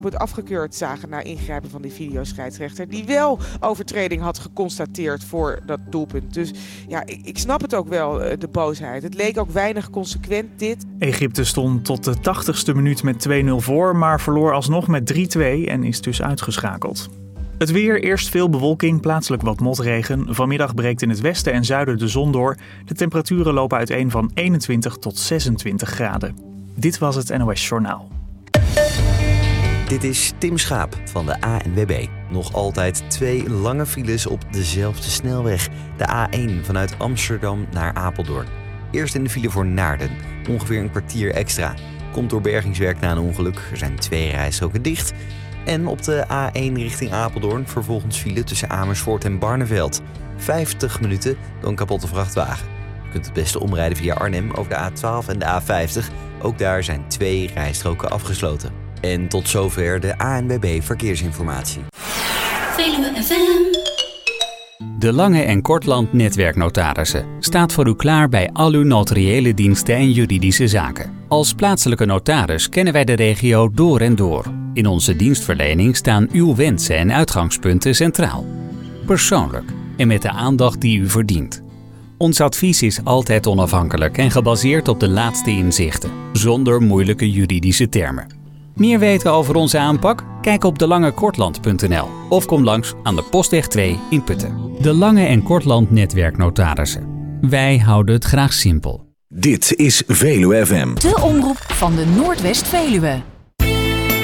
het afgekeurd zagen na ingrijpen van die videoscheidsrechter, die wel overtreding had geconstateerd voor dat doelpunt. Dus ja, ik snap het ook wel, de boosheid. Het leek ook weinig consequent, dit. Egypte stond tot de 80ste minuut met 2-0 voor, maar verloor alsnog met 3-2 en is dus uitgeschakeld. Het weer, eerst veel bewolking, plaatselijk wat motregen. Vanmiddag breekt in het westen en zuiden de zon door. De temperaturen lopen uiteen van 21 tot 26 graden. Dit was het NOS Journaal. Dit is Tim Schaap van de ANWB. Nog altijd 2 lange files op dezelfde snelweg. De A1 vanuit Amsterdam naar Apeldoorn. Eerst in de file voor Naarden, ongeveer een kwartier extra. Komt door bergingswerk na een ongeluk. Er zijn 2 rijstroken dicht. En op de A1 richting Apeldoorn vervolgens file tussen Amersfoort en Barneveld. 50 minuten door een kapotte vrachtwagen. Je kunt het beste omrijden via Arnhem over de A12 en de A50. Ook daar zijn 2 rijstroken afgesloten. En tot zover de ANWB Verkeersinformatie. Veluwe FM. De Lange en Kortland Netwerknotarissen staat voor u klaar bij al uw notariële diensten en juridische zaken. Als plaatselijke notaris kennen wij de regio door en door. In onze dienstverlening staan uw wensen en uitgangspunten centraal. Persoonlijk en met de aandacht die u verdient. Ons advies is altijd onafhankelijk en gebaseerd op de laatste inzichten, zonder moeilijke juridische termen. Meer weten over onze aanpak? Kijk op delangekortland.nl of kom langs aan de Postweg 2 in Putten. De Lange en Kortland Netwerknotarissen. Wij houden het graag simpel. Dit is Veluwe FM. De omroep van de Noordwest-Veluwe.